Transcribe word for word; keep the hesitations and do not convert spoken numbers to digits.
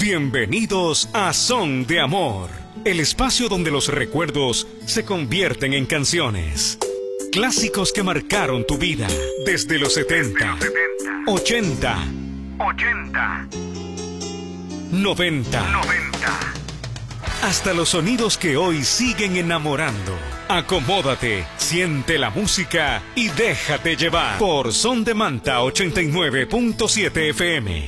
Bienvenidos a Son de Amor, el espacio donde los recuerdos se convierten en canciones. Clásicos que marcaron tu vida desde los setenta, ochenta, noventa, hasta los sonidos que hoy siguen enamorando. Acomódate, siente la música y déjate llevar por Son de Manta ochenta y nueve punto siete F M.